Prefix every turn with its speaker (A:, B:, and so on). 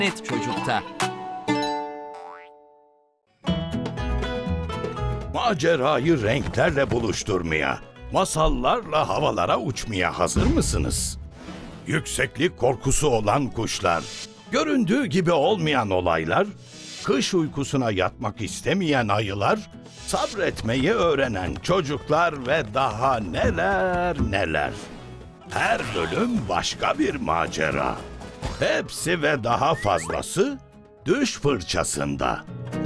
A: Net çocukta.
B: Macerayı renklerle buluşturmaya, masallarla havalara uçmaya hazır mısınız? Yükseklik korkusu olan kuşlar, göründüğü gibi olmayan olaylar, kış uykusuna yatmak istemeyen ayılar, sabretmeyi öğrenen çocuklar ve daha neler neler. Her bölüm başka bir macera. Hepsi ve daha fazlası Düş Fırçasında.